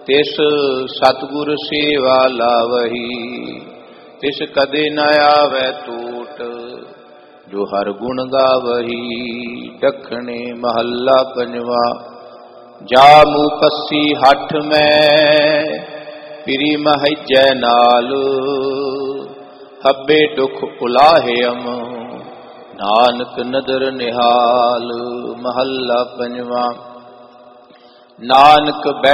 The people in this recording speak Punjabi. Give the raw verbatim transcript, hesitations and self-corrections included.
ਤਿਸ ਸਤਿਗੁਰ ਸੇਵਾ ਲਾਵਹੀ, ਤਿਸ ਕਦੇ ਨ ਆਵੈ ਟੂਟ, ਜੋ ਹਰ ਗੁਣ ਗਾਵਹੀ। ਦੱਖਣੇ ਮਹੱਲਾ ਪੰਜਵਾ। ਜਾ ਮੂਹ ਪੱਸੀ ਹੱਠ ਮੈਂ, ਪਿਰੀ ਮਹਜੈ ਨਾਲ, ਹੱਬੇ ਦੁਖ ਉਲਾਹਿਅਮ, ਨਾਨਕ ਨਦਰ ਨਿਹਾਲ। ਮਹੱਲਾ ਪੰਜਵਾ। ਨਾਨਕ ਬੈ